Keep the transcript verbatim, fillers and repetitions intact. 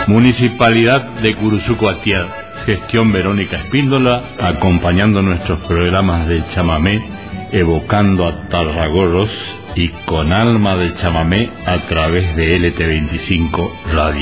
Municipalidad de Curuzuco Atiad, gestión Verónica Espíndola, acompañando nuestros programas de chamamé, evocando a Tarragorros y con alma de chamamé a través de L T veinticinco Radio.